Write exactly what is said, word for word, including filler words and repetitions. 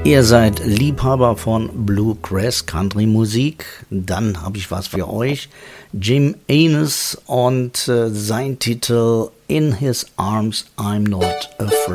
Ihr seid Liebhaber von Bluegrass Country Musik, dann habe ich was für euch. Jim Enes und äh, sein Titel In His Arms I'm Not Afraid.